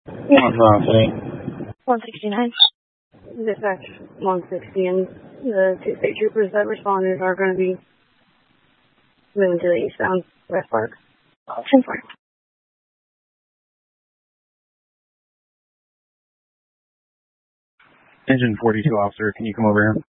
169. Dispatch 160, and the two state troopers that responded are going to be moving to the eastbound West Park. 10-4. Engine 42 officer, can you come over here?